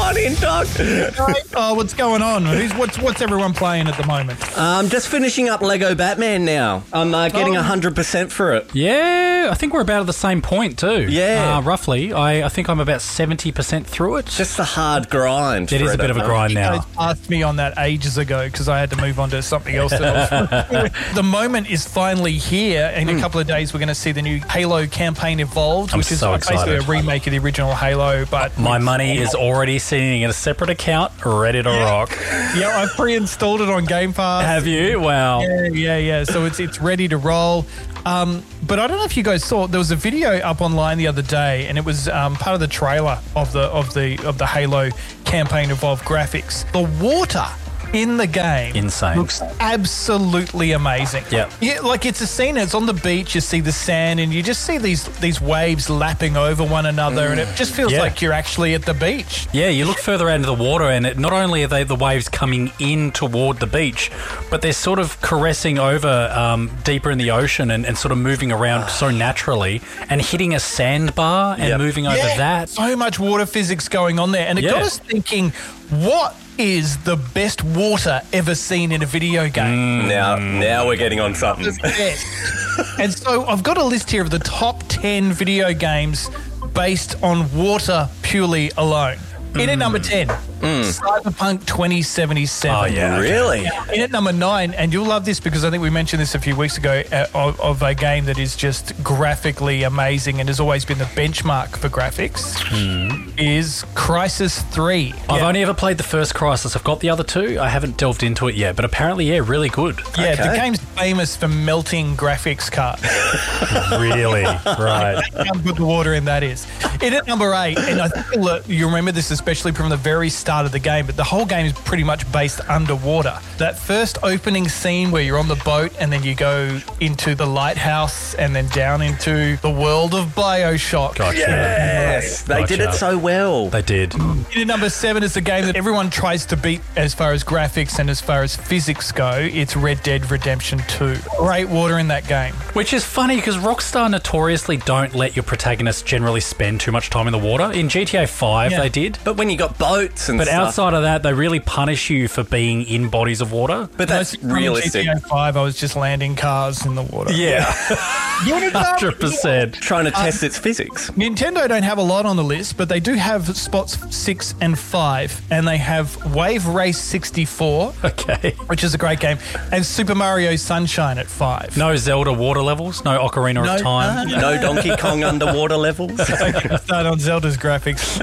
on in, Doc. Oh, what's going on? What's everyone playing at the moment? Just finishing up Lego Batman now. I'm getting 100% for it. Yeah, I think we're about at the same point too. Yeah. Roughly. I think I'm about 70% through it. Just a hard grind. It is a bit of a grind You now. guys asked me on that ages ago because I had to move on to something else. The moment is finally here. In a couple of days, we're going to see the new Halo campaign Evolved, I'm which is so basically excited. a remake of the original Halo. But My money is already sitting in a separate account, ready to rock. yeah, I pre-installed it on Game Pass. Have you? Wow. Yeah. So it's ready to roll. But I don't know if you guys saw, there was a video up online the other day, and it was part of the trailer of the Halo campaign Evolved graphics. The water in the game Insane. looks absolutely amazing. Yep. Yeah, like it's a scene, it's on the beach, you see the sand, and you just see these waves lapping over one another, and it just feels Yeah. like you're actually at the beach. Yeah, you look further out into the water, and not only are the waves coming in toward the beach, but they're sort of caressing over deeper in the ocean and sort of moving around so naturally and hitting a sandbar and moving over that. So much water physics going on there, and it got us thinking, what is the best water ever seen in a video game? Now we're getting on something. Best. And so I've got a list here of the top 10 video games based on water purely alone. In at number 10, Cyberpunk 2077. Oh, yeah. Really? In at number 9, and you'll love this because I think we mentioned this a few weeks ago, of a game that is just graphically amazing and has always been the benchmark for graphics, is Crysis 3. I've only ever played the first Crysis. I've got the other two. I haven't delved into it yet, but apparently, yeah, really good. Yeah, Okay. the game's famous for melting graphics cards. Really? Right. How good the water in that is. In at number 8, and I think you remember this especially from the very start of the game, but the whole game is pretty much based underwater. That first opening scene where you're on the boat and then you go into the lighthouse and then down into the world of BioShock. Gotcha. Yes, they did it Gotcha. so well. They did. In at number 7 is a game that everyone tries to beat as far as graphics and as far as physics go. It's Red Dead Redemption 2. Great water in that game. Which is funny because Rockstar notoriously don't let your protagonists generally spend too much time in the water. In GTA 5, Yeah. they did. But when you got boats and But stuff. outside of that, they really punish you for being in bodies of water. But that's Most of realistic. GTA 5, I was just landing cars in the water. Yeah, You wanna know- 100%. Trying to test its physics. Nintendo don't have a lot on the list, but they do have spots 6 and 5, and they have Wave Race 64, Okay. which is a great game, and Super Mario Sunshine at 5. No Zelda water levels, no Ocarina of Time. No Donkey Kong underwater levels. Start on Zelda's graphics.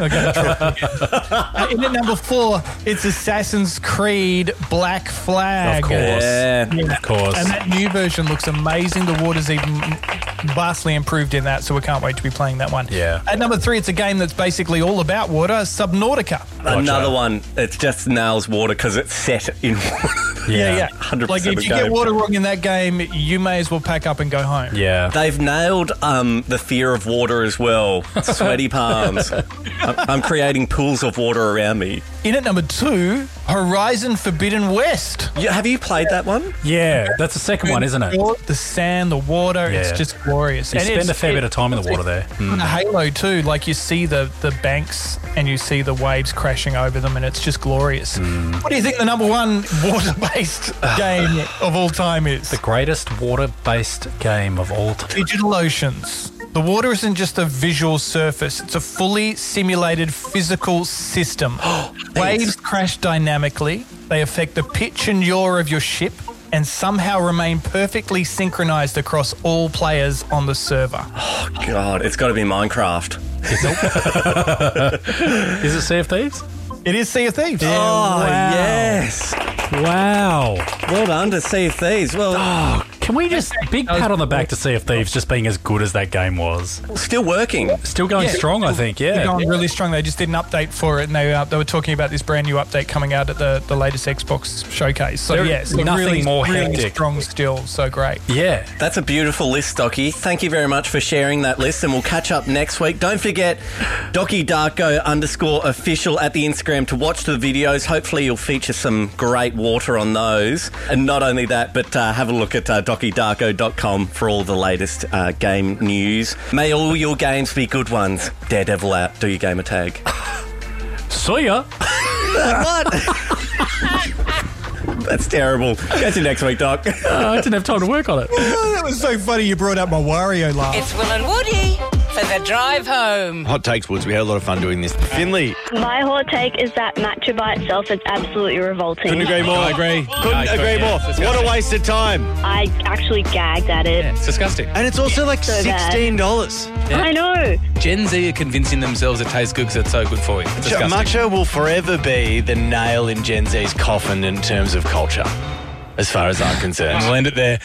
In at number 4, it's Assassin's Creed Black Flag. Of course. Yeah. Of course. And that new version looks amazing. The water's even vastly improved in that, so we can't wait to be playing that one. Yeah. At number 3, it's a game that's basically all about water, Subnautica. Another one, it just nails water because it's set in water. Yeah. 100% Like if of you game. get water wrong in that game, you may as well pack up and go home. Yeah. They've nailed the fear of water as well. Sweaty palms. I'm creating pools of water around me. In at number 2, Horizon Forbidden West. Have you played that one? Yeah, that's the second one, isn't it? The sand, the water, it's Yeah. just glorious. You And spend it's- a fair bit of time in the water there. In Halo too, like you see the banks and you see the waves crashing over them, and it's just glorious. What do you think the number 1 water-based game of all time is? The greatest water-based game of all time. Digital Oceans. The water isn't just a visual surface, it's a fully simulated physical system. Waves crash dynamically, they affect the pitch and yaw of your ship, and somehow remain perfectly synchronized across all players on the server. God, it's got to be Minecraft. Is it Sea of Thieves? It is Sea of Thieves. Oh, wow. yes. Wow. Well done to Sea of Thieves. Well, Can we just big pat on the back to Sea of Thieves just being as good as that game was? still working. Still going strong, I think. They're Yeah. going really strong. They just did an update for it, and they were talking about this brand new update coming out at the latest Xbox showcase. So They're yes, nothing really, more really hectic. strong still. So great. Yeah. That's a beautiful list, Docky. Thank you very much for sharing that list, and we'll catch up next week. Don't forget DockyDarko_official at the Instagram to watch the videos. Hopefully you'll feature some great water on those. And not only that, but have a look at DockyDarko.com for all the latest game news. May all your games be good ones. Daredevil out. Do your gamer tag. See ya. What? That's terrible. Catch you next week, Doc. I didn't have time to work on it. Oh, that was so funny you brought up my Wario laugh. It's Will and Woody for the drive home. Hot takes, Woods. We had a lot of fun doing this. Finley. My hot take is that matcha by itself is absolutely revolting. Couldn't agree more. I agree. Couldn't agree more. What a waste of time. I actually gagged at it. It's disgusting. And it's also like So bad. $16. I know. Gen Z are convincing themselves it tastes good because it's so good for you. It's disgusting. Matcha will forever be the nail in Gen Z's coffin in terms of culture, as far as I'm concerned. We'll end it there.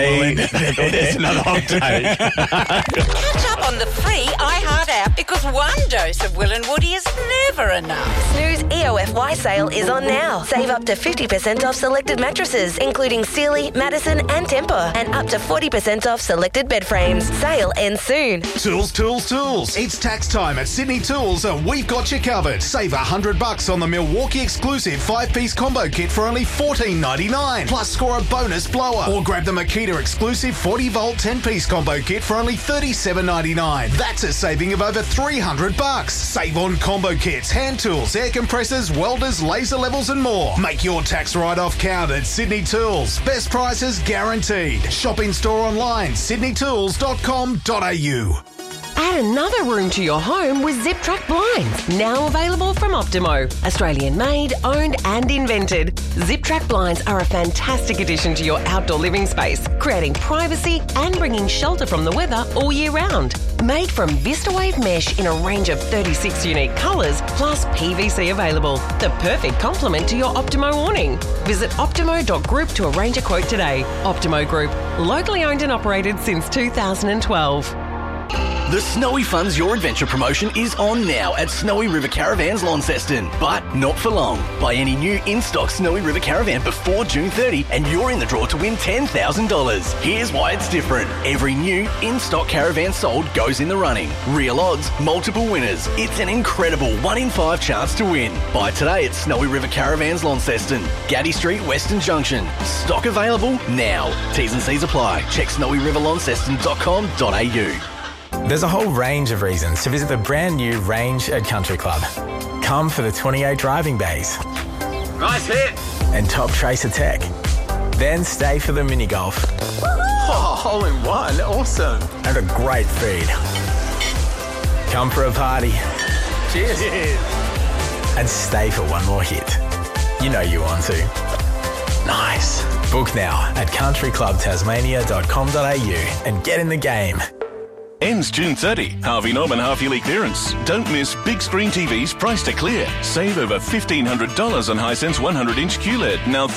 There's another hot take. Catch up on the free iHeart app because one dose of Will and Woody is never enough. Snooze EOFY sale is on now. Save up to 50% off selected mattresses, including Sealy, Madison and Tempur, and up to 40% off selected bed frames. Sale ends soon. Tools, tools, tools. It's tax time at Sydney Tools and we've got you covered. Save $100 on the Milwaukee exclusive 5-piece combo kit for only $14.99. Plus score a bonus blower. Or grab the Makita exclusive 40-volt 10-piece combo kit for only $37.99. That's a saving of over $300. Save on combo kits, hand tools, air compressors, welders, laser levels and more. Make your tax write-off count at Sydney Tools. Best prices guaranteed. Shop in store online, sydneytools.com.au. Add another room to your home with Zip Track blinds, now available from Optimo. Australian made, owned and invented. Zip Track blinds are a fantastic addition to your outdoor living space, creating privacy and bringing shelter from the weather all year round. Made from VistaWave mesh in a range of 36 unique colours, plus PVC available. The perfect complement to your Optimo awning. Visit optimo.group to arrange a quote today. Optimo Group, locally owned and operated since 2012. The Snowy Funds Your Adventure promotion is on now at Snowy River Caravans Launceston, but not for long. Buy any new in-stock Snowy River Caravan before June 30 and you're in the draw to win $10,000. Here's why it's different. Every new in-stock caravan sold goes in the running. Real odds, multiple winners. It's an incredible 1 in 5 chance to win. Buy today at Snowy River Caravans Launceston, Gaddy Street, Western Junction. Stock available now. T's and C's apply. Check snowyriverlaunceston.com.au. There's a whole range of reasons to visit the brand new Range at Country Club. Come for the 28 driving bays. Nice hit. And top tracer tech. Then stay for the mini golf. Oh, hole in one. Awesome. And a great feed. Come for a party. Cheers. And stay for one more hit. You know you want to. Nice. Book now at countryclubtasmania.com.au and get in the game. Ends June 30. Harvey Norman half-yearly clearance. Don't miss big screen TVs priced to clear. Save over $1,500 on Hisense 100-inch QLED, now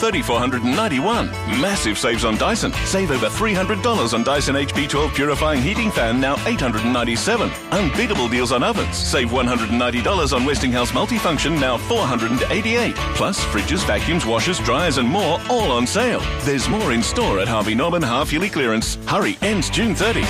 $3,491. Massive saves on Dyson. Save over $300 on Dyson HP12 purifying heating fan, now $897. Unbeatable deals on ovens. Save $190 on Westinghouse multifunction, now $488. Plus fridges, vacuums, washers, dryers and more, all on sale. There's more in store at Harvey Norman half-yearly clearance. Hurry, ends June 30.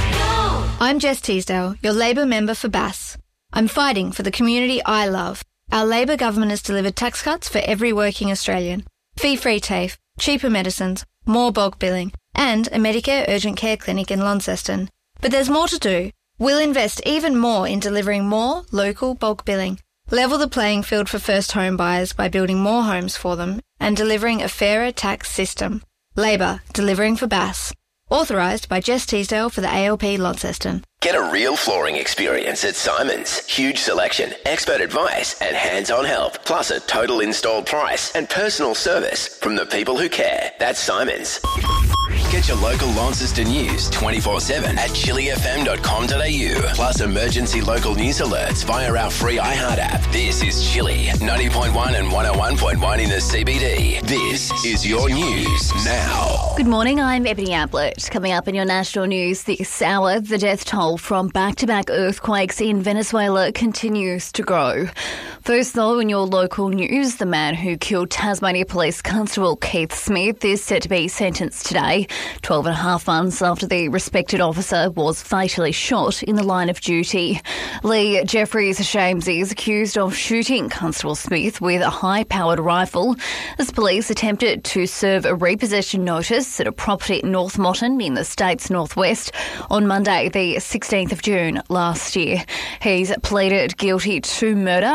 I'm Jess Teasdale, your Labor member for Bass. I'm fighting for the community I love. Our Labor government has delivered tax cuts for every working Australian, fee-free TAFE, cheaper medicines, more bulk billing, and a Medicare urgent care clinic in Launceston. But there's more to do. We'll invest even more in delivering more local bulk billing, level the playing field for first home buyers by building more homes for them, and delivering a fairer tax system. Labor, delivering for Bass. Authorised by Jess Teasdale for the ALP Launceston. Get a real flooring experience at Simon's. Huge selection, expert advice and hands-on help. Plus a total install price and personal service from the people who care. That's Simon's. Get your local Launceston news 24/7 at chillyfm.com.au. Plus emergency local news alerts via our free iHeart app. This is Chilly 90.1 and 101.1 in the CBD. This is your news now. Good morning, I'm Ebony Ablett. Coming up in your national news this hour, the death toll from back-to-back earthquakes in Venezuela continues to grow. First, though, in your local news, the man who killed Tasmania Police Constable Keith Smith is set to be sentenced today, 12 and a half months after the respected officer was fatally shot in the line of duty. Lee Jeffries-Shamesy is accused of shooting Constable Smith with a high-powered rifle as police attempted to serve a repossession notice at a property in North Motton in the state's northwest on Monday, the 16th of June last year. He's pleaded guilty to murder and is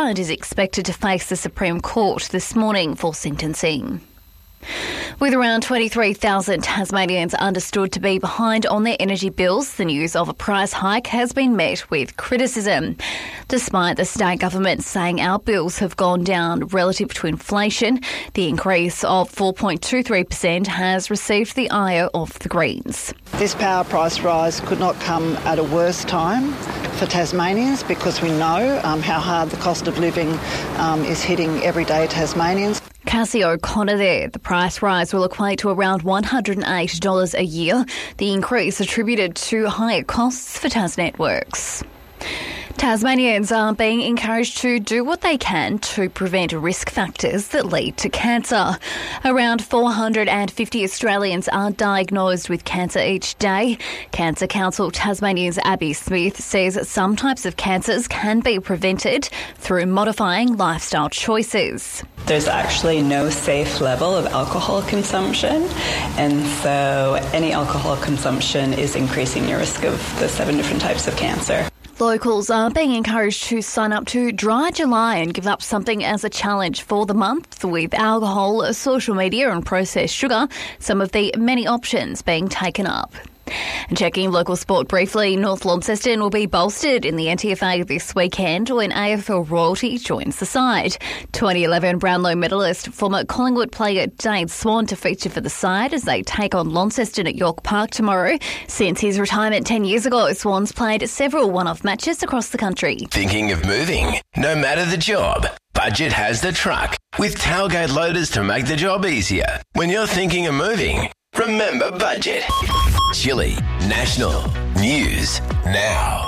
expected to face the Supreme Court this morning for sentencing. With around 23,000 Tasmanians understood to be behind on their energy bills, the news of a price hike has been met with criticism. Despite the state government saying our bills have gone down relative to inflation, the increase of 4.23% has received the ire of the Greens. This power price rise could not come at a worse time for Tasmanians because we know how hard the cost of living is hitting everyday Tasmanians. Cassie O'Connor there. The price rise will equate to around $180 a year. The increase attributed to higher costs for Tasnetworks. Tasmanians are being encouraged to do what they can to prevent risk factors that lead to cancer. Around 450 Australians are diagnosed with cancer each day. Cancer Council Tasmania's Abby Smith says some types of cancers can be prevented through modifying lifestyle choices. There's actually no safe level of alcohol consumption, and so any alcohol consumption is increasing your risk of the 7 different types of cancer. Locals are being encouraged to sign up to Dry July and give up something as a challenge for the month, with alcohol, social media and processed sugar some of the many options being taken up. And checking local sport briefly, North Launceston will be bolstered in the NTFA this weekend when AFL royalty joins the side. 2011 Brownlow medalist, former Collingwood player Dane Swan to feature for the side as they take on Launceston at York Park tomorrow. Since his retirement 10 years ago, Swan's played several one-off matches across the country. Thinking of moving? No matter the job, Budget has the truck with tailgate loaders to make the job easier. When you're thinking of moving, remember Budget. Chili National News Now.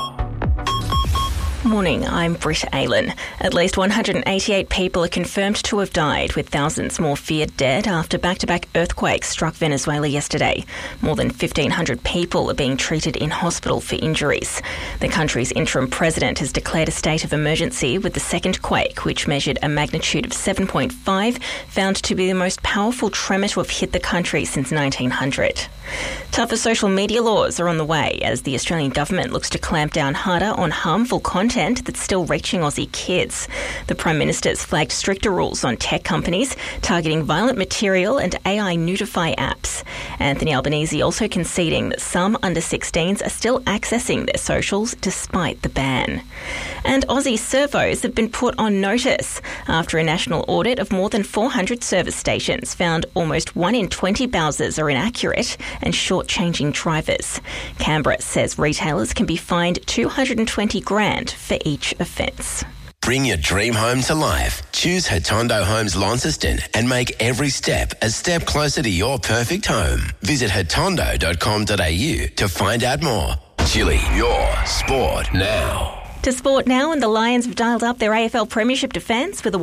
Morning, I'm Britt Aylan. At least 188 people are confirmed to have died, with thousands more feared dead after back-to-back earthquakes struck Venezuela yesterday. More than 1,500 people are being treated in hospital for injuries. The country's interim president has declared a state of emergency, with the second quake, which measured a magnitude of 7.5, found to be the most powerful tremor to have hit the country since 1900. Tougher social media laws are on the way as the Australian government looks to clamp down harder on harmful content that's still reaching Aussie kids. The Prime Minister's flagged stricter rules on tech companies targeting violent material and AI nudify apps. Anthony Albanese also conceding that some under-16s are still accessing their socials despite the ban. And Aussie servos have been put on notice after a national audit of more than 400 service stations found almost 1 in 20 Bowsers are inaccurate and shortchanging drivers. Canberra says retailers can be fined $220,000 for each offence. Bring your dream home to life. Choose Hatondo Homes Launceston and make every step a step closer to your perfect home. Visit hatondo.com.au to find out more. Chili, your sport now. To sport now, and the Lions have dialed up their AFL Premiership defence with a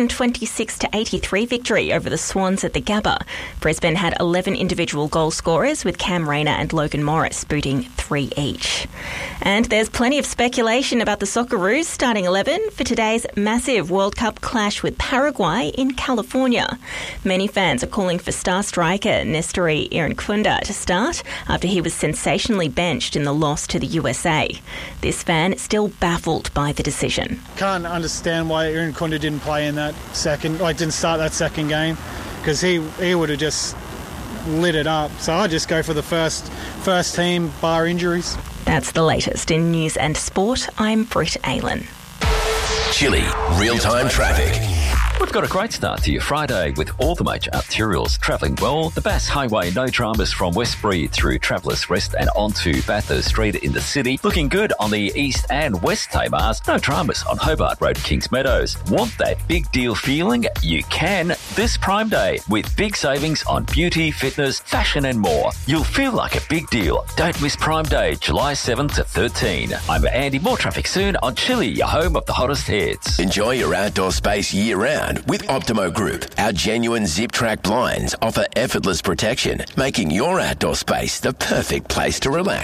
126-83 victory over the Swans at the Gabba. Brisbane had 11 individual goal scorers, with Cam Rayner and Logan Morris booting 3 each. And there's plenty of speculation about the Socceroos starting 11 for today's massive World Cup clash with Paraguay in California. Many fans are calling for star striker Nestori Irankunda to start after he was sensationally benched in the loss to the USA. This fan still baffled by the decision. Can't understand why Irankunda didn't play in that didn't start that second game, because he would have just lit it up. So I'd just go for the first team bar injuries. That's the latest in news and sport. I'm Britt Aylan. Chili, real-time traffic. We've got a great start to your Friday with all the major arterials travelling well. The Bass Highway, no dramas from Westbury through Travellers Rest and onto Bathurst Street in the city. Looking good on the East and West Tamars. No dramas on Hobart Road, Kings Meadows. Want that big deal feeling? You can this Prime Day with big savings on beauty, fitness, fashion and more. You'll feel like a big deal. Don't miss Prime Day, July 7 to 13. I'm Andy. More traffic soon on Chili, your home of the hottest hits. Enjoy your outdoor space year-round with Optimo Group. Our genuine zip-track blinds offer effortless protection, making your outdoor space the perfect place to relax.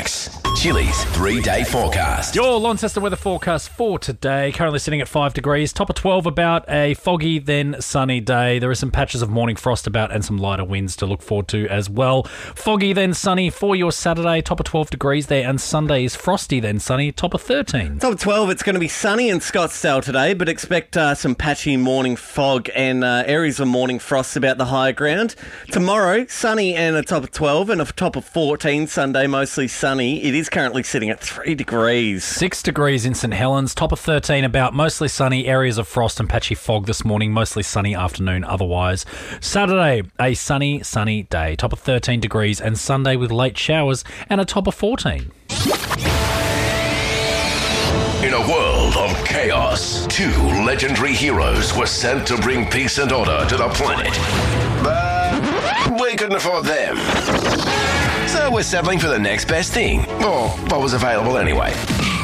Chili's 3-day forecast. Your Launceston weather forecast for today, currently sitting at 5 degrees, top of 12 about a foggy then sunny day. There are some patches of morning frost about and some lighter winds to look forward to as well. Foggy then sunny for your Saturday, top of 12 degrees there, and Sunday is frosty then sunny, top of 13. Top of 12, it's going to be sunny in Scottsdale today, but expect some patchy morning fog and areas of morning frost about the higher ground. Tomorrow, sunny and a top of 12 and a top of 14. Sunday, mostly sunny. It is currently sitting at 3 degrees. 6 degrees in St Helens, top of 13 about, mostly sunny, areas of frost and patchy fog this morning, mostly sunny afternoon otherwise. Saturday, a sunny day, top of 13 degrees, and Sunday with late showers and a top of 14. In a world of chaos, 2 legendary heroes were sent to bring peace and order to the planet. But we couldn't afford them. So we're settling for the next best thing, or what was available anyway.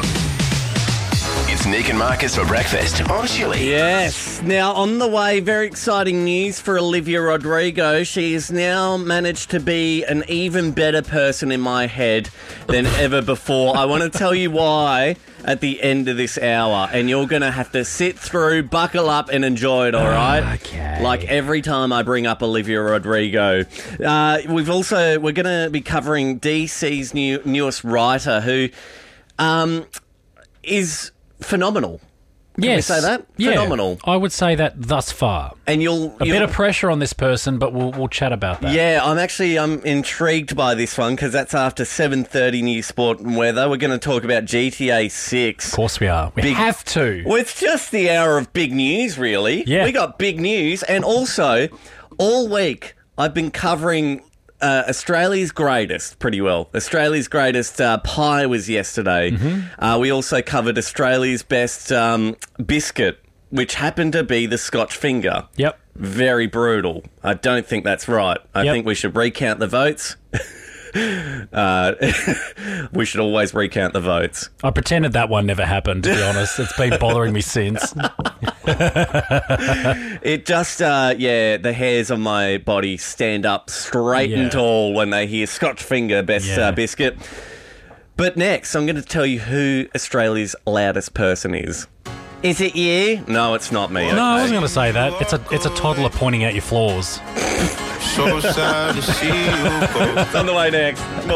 It's Nick and Marcus for breakfast on Chili. Yes. Now, on the way, very exciting news for Olivia Rodrigo. She has now managed to be an even better person in my head than ever before. I want to tell you why at the end of this hour, and you're going to have to sit through, buckle up, and enjoy it, all right? Okay. Like every time I bring up Olivia Rodrigo. We're going to be covering DC's newest writer, who is phenomenal. Can we say that? Yeah, phenomenal. I would say that thus far. And a bit of pressure on this person, but we'll chat about that. Yeah, I'm intrigued by this one because that's after 7:30 News Sport and Weather. We're going to talk about GTA 6. Of course we are. We have to. Well, it's just the hour of big news, really. Yeah. We got big news. And also, all week, I've been covering Australia's greatest pretty well. Australia's greatest pie was yesterday. Mm-hmm. We also covered Australia's best biscuit, which happened to be the Scotch finger. Yep. Very brutal. I don't think that's right. I think we should recount the votes. We should always recount the votes. I pretended that one never happened, to be honest. It's been bothering me since. It just, the hairs on my body stand up straight and tall when they hear Scotch finger best biscuit. But next, I'm going to tell you who Australia's loudest person is. Is it you? No, it's not me. No, I wasn't going to say that. It's a toddler pointing out your flaws. So sad to see you go. It's on the way next.